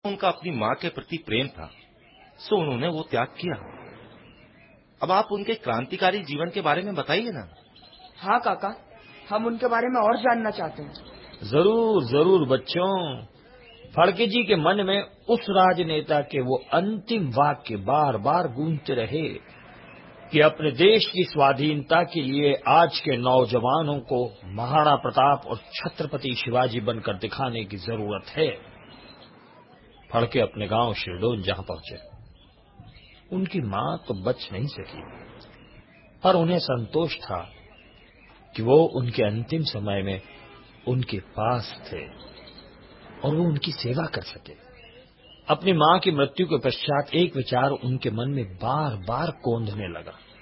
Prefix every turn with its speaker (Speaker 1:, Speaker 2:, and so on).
Speaker 1: उनका अपनी माँ के प्रति प्रेम था, सो उन्होंने वो त्याग किया। अब आप उनके क्रांतिकारी जीवन के बारे में बताइए ना।
Speaker 2: हाँ काका, हम उनके बारे में और जानना चाहते हैं।
Speaker 3: जरूर जरूर बच्चों। फड़के जी के मन में उस राजनेता के वो अंतिम वाक्य बार बार गूंजते रहे कि अपने देश की स्वाधीनता के लिए आज के नौजवानों को महाराणा प्रताप और छत्रपति शिवाजी बनकर दिखाने की जरूरत है। फड़के अपने गांव शिरडोन जहां पहुंचे, उनकी मां तो बच नहीं सकी, पर उन्हें संतोष था कि वो उनके अंतिम समय में उनके पास थे और वो उनकी सेवा कर सके। अपनी मां की मृत्यु के पश्चात एक विचार उनके मन में बार बार कौंधने लगा।